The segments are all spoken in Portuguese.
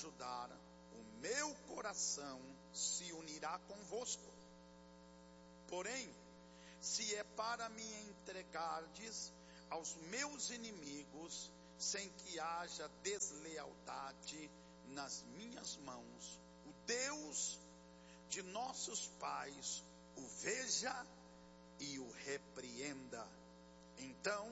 ajudar, o meu coração se unirá convosco. Porém, se é para me entregardes aos meus inimigos, sem que haja deslealdade nas minhas mãos, o Deus de nossos pais o veja e o repreenda. Então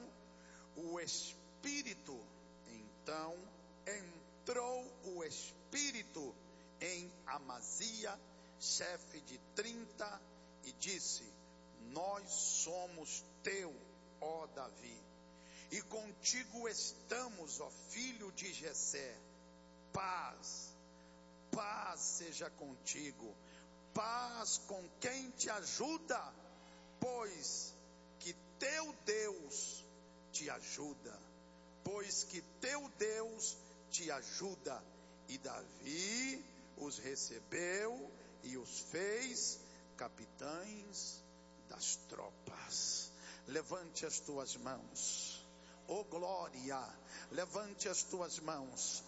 entrou o Espírito em Amazia, chefe de 30, e disse: nós somos teu, ó Davi, e contigo estamos, ó filho de Jessé. Paz seja contigo, paz com quem te ajuda, pois que teu Deus te ajuda, E Davi os recebeu e os fez capitães das tropas. Levante as tuas mãos. Oh glória, levante as tuas mãos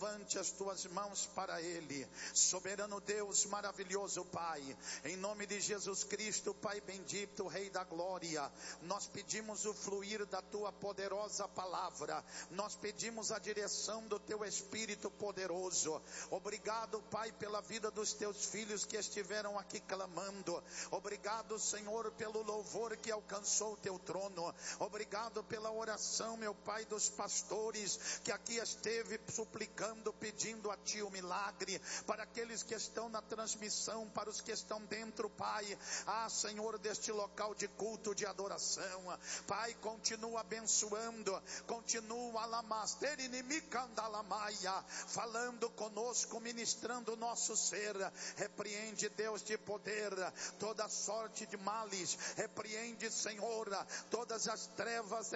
para Ele. Soberano Deus, maravilhoso Pai, em nome de Jesus Cristo, Pai bendito, Rei da glória, nós pedimos o fluir da Tua poderosa palavra, nós pedimos a direção do Teu Espírito poderoso. Obrigado, Pai, pela vida dos Teus filhos que estiveram aqui clamando. Obrigado, Senhor, pelo louvor que alcançou o Teu trono. Obrigado pela oração, meu Pai, dos pastores que aqui esteve suplicando, pedindo a Ti o milagre, para aqueles que estão na transmissão, para os que estão dentro, Pai, Senhor, deste local de culto, de adoração. Pai, continua abençoando, continua falando conosco, ministrando o nosso ser. Repreende, Deus de poder, toda sorte de males. Repreende, Senhor, todas as trevas.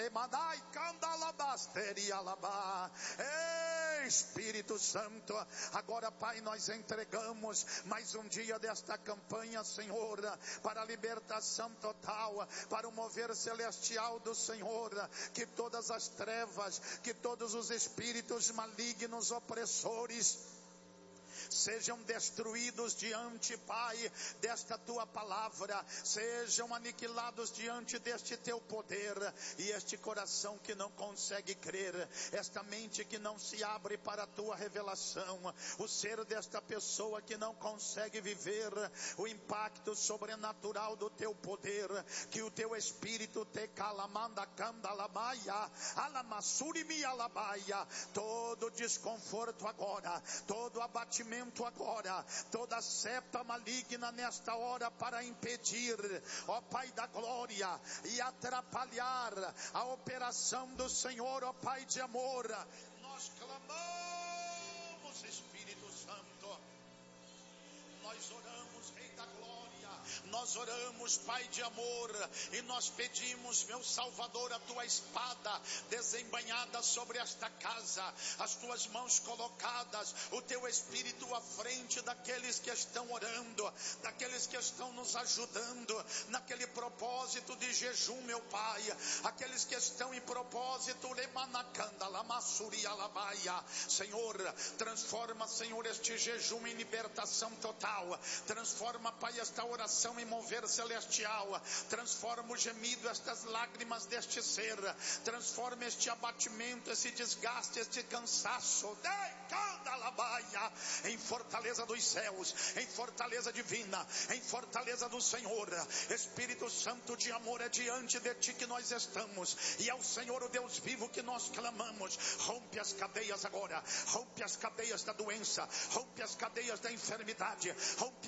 Espírito Santo, agora, Pai, nós entregamos mais um dia desta campanha, Senhor, para a libertação total, para o mover celestial do Senhor. Que todas as trevas, que todos os espíritos malignos, opressores, sejam destruídos diante, Pai, desta Tua palavra, sejam aniquilados diante deste Teu poder. E este coração que não consegue crer, esta mente que não se abre para a Tua revelação, o ser desta pessoa que não consegue viver o impacto sobrenatural do Teu poder, que o Teu Espírito te calamanda candalamaia, alamassurimi alabaia, todo desconforto agora, todo abatimento agora, toda seta maligna nesta hora para impedir, ó Pai da glória, e atrapalhar a operação do Senhor, ó Pai de amor, nós clamamos, Espírito Santo, nós oramos, Rei da glória, nós oramos, Pai de amor, e nós pedimos, meu Salvador, a Tua espada desembainhada sobre esta casa, as Tuas mãos colocadas, o Teu Espírito à frente daqueles que estão orando, daqueles que estão nos ajudando, naquele propósito de jejum, meu Pai, aqueles que estão em propósito, Senhor, transforma, Senhor, este jejum em libertação total. Transforma, Pai, esta oração em mover celestial. Transforma o gemido, estas lágrimas deste ser. Transforma este abatimento, esse desgaste, este cansaço em fortaleza dos céus, em fortaleza divina, em fortaleza do Senhor. Espírito Santo de amor, é diante de Ti que nós estamos, e é o Senhor, o Deus vivo, que nós clamamos. Rompe as cadeias agora, rompe as cadeias da doença, rompe as cadeias da enfermidade, rompe